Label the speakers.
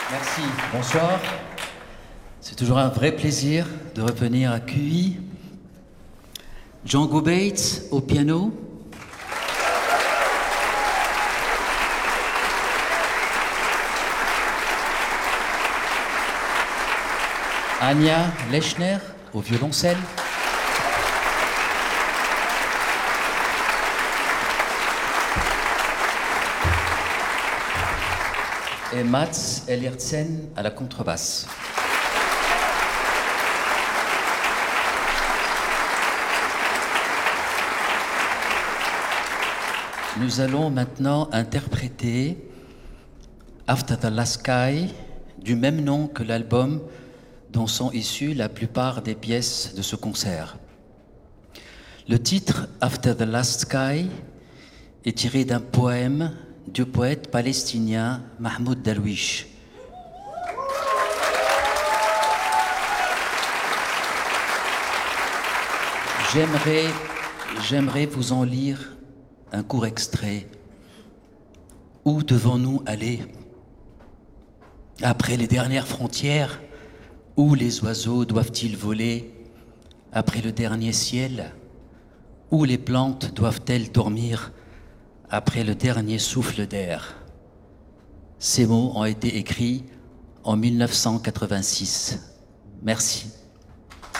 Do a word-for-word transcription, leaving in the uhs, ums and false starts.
Speaker 1: Merci, bonsoir. C'est toujours un vrai plaisir de revenir à Q I. Django Bates au piano. Anya Lechner au violoncelle. Et Mats Ellertsen à la contrebasse. Nous allons maintenant interpréter After the Last Sky, du même nom que l'album dont sont issues la plupart des pièces de ce concert. Le titre After the Last Sky est tiré d'un poème du poète palestinien Mahmoud Darwish. J'aimerais, j'aimerais vous en lire un court extrait. Où devons-nous aller? Après les dernières frontières, où les oiseaux doivent-ils voler? Après le dernier ciel, où les plantes doivent-elles dormir? Après le dernier souffle d'air. Ces mots ont été écrits en mille neuf cent quatre-vingt-six. Merci.